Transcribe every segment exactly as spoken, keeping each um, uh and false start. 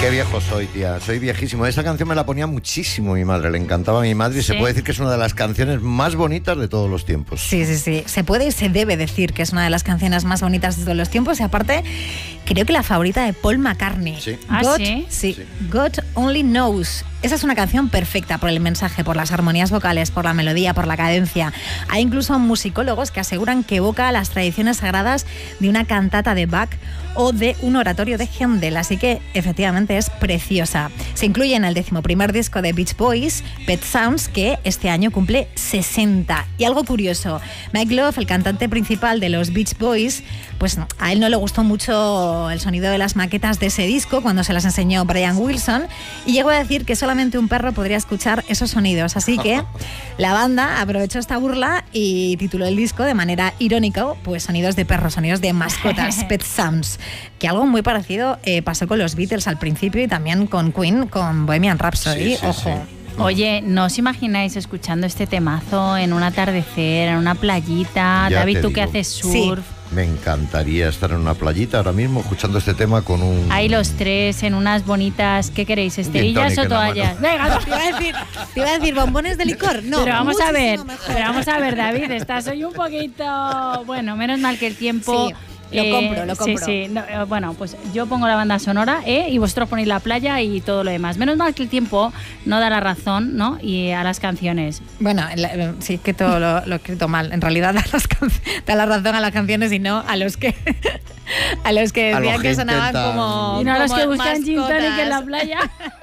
qué viejo soy, tía. Soy viejísimo. Esa canción me la ponía muchísimo mi madre. Le encantaba a mi madre y ¿sí? Se puede decir que es una de las canciones más bonitas de todos los tiempos. Sí, sí, sí. Se puede y se debe decir que es una de las canciones más bonitas de todos los tiempos. Y aparte, creo que la favorita de Paul McCartney. Sí. ¿Ah, God, sí? Sí. Sí. God Only Knows. Esa es una canción perfecta por el mensaje, por las armonías vocales, por la melodía, por la cadencia. Hay incluso musicólogos que aseguran que evoca las tradiciones sagradas de una cantata de Bach o de un oratorio de Händel, así que efectivamente es preciosa. Se incluye en el decimoprimer disco de Beach Boys, Pet Sounds, que este año cumple sesenta. Y algo curioso, Mike Love, el cantante principal de los Beach Boys, pues a él no le gustó mucho el sonido de las maquetas de ese disco cuando se las enseñó Brian Wilson, y llegó a decir que solamente un perro podría escuchar esos sonidos, así que la banda aprovechó esta burla y tituló el disco de manera irónica, pues sonidos de perros, sonidos de mascotas, Pet Sounds, que algo muy parecido eh, pasó con los Beatles al principio y también con Queen, con Bohemian Rhapsody. Sí, sí, Ojo. sí. Oye, ¿no os imagináis escuchando este temazo en un atardecer, en una playita? Ya David, te tú que digo. haces Sí. surf. Me encantaría estar en una playita ahora mismo escuchando este tema con un... Ahí los tres en unas bonitas, ¿qué queréis? ¿Esterillas tonic o en la toallas? mano. Venga, Te iba a decir, te iba a decir bombones de licor. No, pero vamos a ver, muchísimo mejor. pero vamos a ver, David, estás hoy un poquito... Bueno, menos mal que el tiempo... Sí. Lo compro, lo compro. Sí, sí. No, eh, bueno, pues yo pongo la banda sonora ¿eh? y vosotros ponéis la playa y todo lo demás. Menos mal que el tiempo no da la razón, ¿no? Y a las canciones. Bueno, la, sí que todo lo, lo he escrito mal. En realidad da, las can- da la razón a las canciones y no a los que a los que A los decían que que sonaban intentan- como Y no a los como que buscan gin tonic en la mascotas. playa.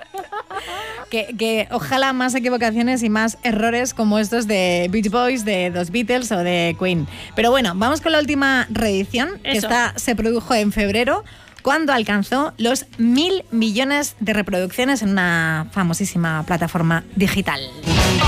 Que, que ojalá más equivocaciones y más errores como estos de Beach Boys, de los Beatles o de Queen. Pero bueno, vamos con la última reedición, que Eso. esta se produjo en febrero, cuando alcanzó los mil millones de reproducciones en una famosísima plataforma digital.